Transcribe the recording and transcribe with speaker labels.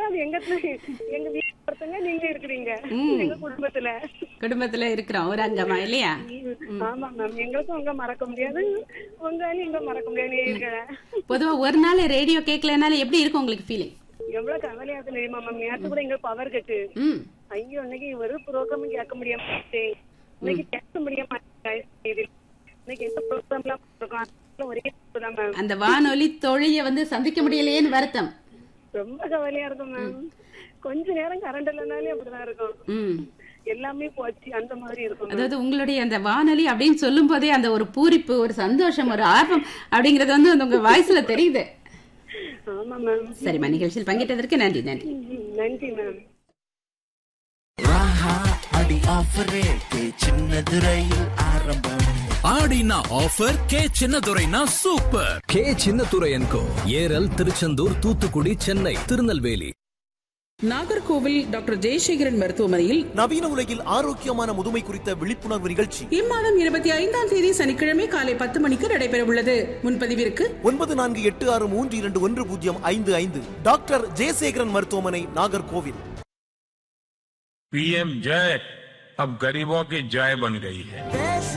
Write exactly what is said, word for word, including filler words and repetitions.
Speaker 1: இருக்கிறீங்களோ அது எங்க எங்க வீட்டுல ஒருத்தங்க நீங்க இருக்கிறீங்க எங்க குடும்பத்துல
Speaker 2: குடும்பத்துல இருக்கிறோம் ஒரு அங்கமா இல்லையா?
Speaker 1: ஆமா மேம், எங்களுக்கும் உங்க மறக்க முடியாது, உங்களாலையும் எங்க மறக்க முடியாது.
Speaker 2: பொதுவா ஒரு நாள் ரேடியோ கேட்கலனால எப்படி இருக்கும் உங்களுக்கு ஃபீலிங்?
Speaker 1: எவ்வளவு கவலையா இருக்கு தெரியுமா மேம்? நேற்று கூட எங்க பவர் கட்டு. ஐயோ, இன்னைக்கு ஒரு ப்ரோக்ராமும் கேட்க முடிய மாட்டேன், இன்னைக்கு கேட்க முடிய மாட்டேன், இன்னைக்கு எந்த ப்ரோக்ராம் எல்லாம் போட்டிருக்கோம் ஒரே மேம்.
Speaker 2: அந்த வானொலி தொழிய வந்து சந்திக்க முடியலையேன்னு வருத்தம்.
Speaker 1: ரொம்ப கவலையா இருக்கும் மேம். கொஞ்ச நேரம் கரண்ட் இல்லைனாலே அப்படிதான் இருக்கும், எல்லாமே போச்சு அந்த மாதிரி இருக்கும்.
Speaker 2: அதாவது உங்களுடைய அந்த வானொலி அப்படின்னு சொல்லும் போதே அந்த ஒரு பூரிப்பு, ஒரு சந்தோஷம், ஒரு ஆர்வம் அப்படிங்கறது வந்து உங்க வாய்ஸ்ல தெரியுது.
Speaker 1: ஆமா மேம்.
Speaker 2: சரிம்மா, நிகழ்ச்சியில் பங்கேற்றதற்கு நன்றி. நன்றி
Speaker 1: நன்றி மேம்.
Speaker 3: ஆடி ஆஃபர் சின்னதுரையில் ஆரம்பம்.
Speaker 4: ஆடினா offer K சின்னதுரைனா super. K சின்னதுரையன்கோ Eral, Tiruchendur, Thoothukudi, Chennai, Tirunelveli.
Speaker 5: Nagercoil doctor Jayasekaran மருத்துவமனையில்
Speaker 3: நவீன உலகில் ஆரோக்கியமான முதுமை குறித்த விழிப்புணர்வு நிகழ்ச்சி
Speaker 5: இம்மாதம் இருபத்தி ஐந்தாம் தேதி சனிக்கிழமை காலை பத்து மணிக்கு நடைபெற உள்ளது. முன்பதிவிற்கு
Speaker 3: ஒன்பது நான்கு எட்டு ஆறு மூன்று இரண்டு ஒன்று பூஜ்ஜியம் ஐந்து ஐந்து. டாக்டர் ஜெயசேகரன் மருத்துவமனை, நாகர்கோவில்.
Speaker 6: पीएम जय अब गरीबों की जय बन गई है.